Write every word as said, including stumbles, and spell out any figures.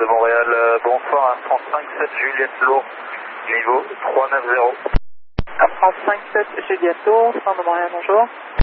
de Montréal, euh, bonsoir, à trente-cinq sept Juliette Lowe, niveau trois neuf zéro. trente-cinq sept Juliette Lowe, Centre de Montréal, bonjour.